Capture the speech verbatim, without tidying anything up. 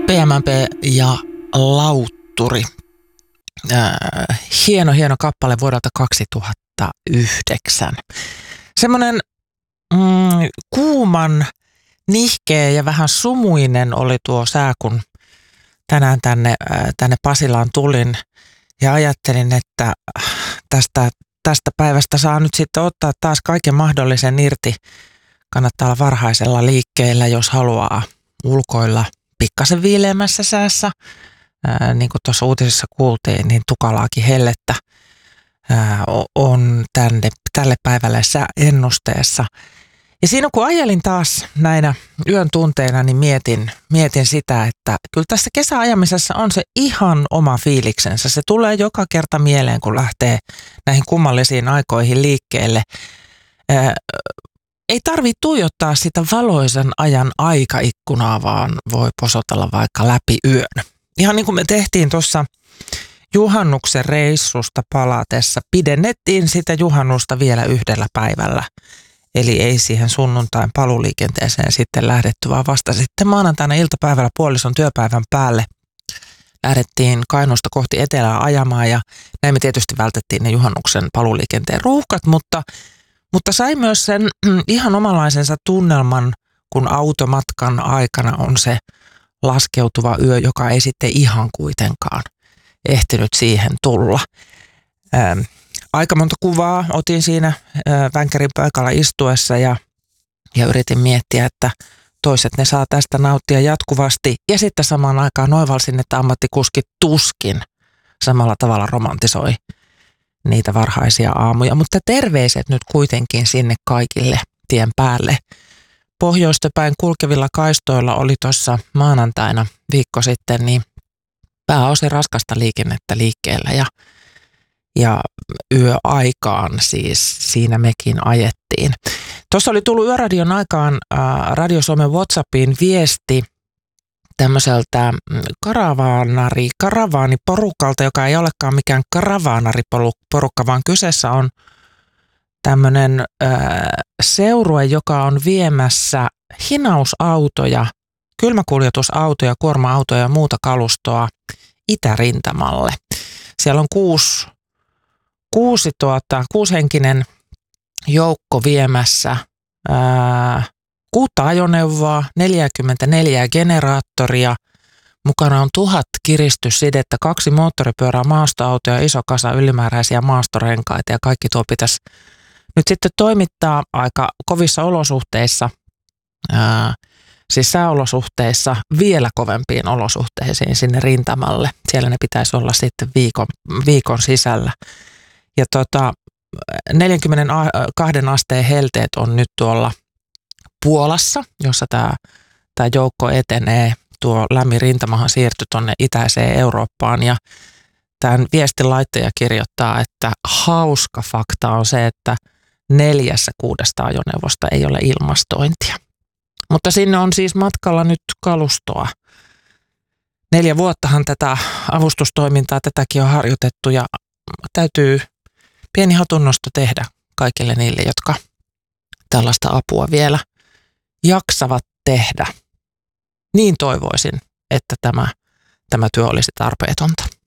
P M P ja Lautturi. Äh, hieno, hieno kappale vuodelta kaksituhattayhdeksän. Semmoinen mm, kuuman, nihkeä ja vähän sumuinen oli tuo sää, kun tänään tänne, äh, tänne Pasilaan tulin ja ajattelin, että tästä, tästä päivästä saa nyt sitten ottaa taas kaiken mahdollisen irti. Kannattaa olla varhaisella liikkeellä, jos haluaa ulkoilla pikkasen viileämmässä säässä. Ää, niin kuin tuossa uutisessa kuultiin, niin tukalaakin hellettä ää, on tänne, tälle päivälle sääennusteessa. Ja siinä kun ajelin taas näinä yön tunteina, niin mietin, mietin sitä, että kyllä tässä kesäajamisessa on se ihan oma fiiliksensä. Se tulee joka kerta mieleen, kun lähtee näihin kummallisiin aikoihin liikkeelle. Ää, Ei tarvitse tuijottaa sitä valoisan ajan aikaikkunaa, vaan voi posotella vaikka läpi yön. Ihan niin kuin me tehtiin tuossa juhannuksen reissusta palatessa, pidennettiin sitä juhannusta vielä yhdellä päivällä. Eli ei siihen sunnuntain paluliikenteeseen sitten lähdetty, vaan vasta sitten maanantaina iltapäivällä puolison työpäivän päälle lähdettiin Kainuusta kohti etelää ajamaan ja näin me tietysti vältettiin ne juhannuksen paluliikenteen ruuhkat, mutta Mutta sai myös sen ihan omanlaisensa tunnelman, kun automatkan aikana on se laskeutuva yö, joka ei sitten ihan kuitenkaan ehtinyt siihen tulla. Ää, aika monta kuvaa otin siinä ää, vänkärin paikalla istuessa ja, ja yritin miettiä, että toiset ne saa tästä nauttia jatkuvasti. Ja sitten samaan aikaan noivalsin, että ammattikuskit tuskin samalla tavalla romantisoi niitä varhaisia aamuja, mutta terveiset nyt kuitenkin sinne kaikille tien päälle. Pohjoista päin kulkevilla kaistoilla oli tuossa maanantaina viikko sitten niin pääosin raskasta liikennettä liikkeellä ja, ja yöaikaan siis siinä mekin ajettiin. Tuossa oli tullut Yöradion aikaan äh, Radio Suomen WhatsAppiin viesti tämmöiseltä karavaanari, karavaaniporukalta, joka ei olekaan mikään karavaanariporukka, vaan kyseessä on tämmöinen ö, seurue, joka on viemässä hinausautoja, kylmäkuljetusautoja, kuorma-autoja ja muuta kalustoa itärintamalle. Siellä on kuusi, kuusi tuota, kuushenkinen joukko viemässä ää, kuutta ajoneuvoa, neljäkymmentäneljä generaattoria, mukana on tuhat kiristyssidettä, kaksi moottoripyörää, maastoautoja, iso kasa ylimääräisiä maastorenkaita ja kaikki tuo pitäisi nyt sitten toimittaa aika kovissa olosuhteissa, ää, siis sääolosuhteissa vielä kovempiin olosuhteisiin sinne rintamalle. Siellä ne pitäisi olla sitten viikon, viikon sisällä. Ja tota, neljäkymmentäkaksi asteen helteet on nyt tuolla Puolassa, jossa tämä, tämä joukko etenee. Tuo lämmin rintamahan siirtyi tuonne itäiseen Eurooppaan ja tämän viestin laittaja kirjoittaa, että hauska fakta on se, että neljässä kuudesta ajoneuvosta ei ole ilmastointia. Mutta sinne on siis matkalla nyt kalustoa. Neljä vuottahan tätä avustustoimintaa, tätäkin on harjoitettu ja täytyy pieni hatunnosto tehdä kaikille niille, jotka tällaista apua vielä jaksavat tehdä. Niin toivoisin, että tämä, tämä työ olisi tarpeetonta.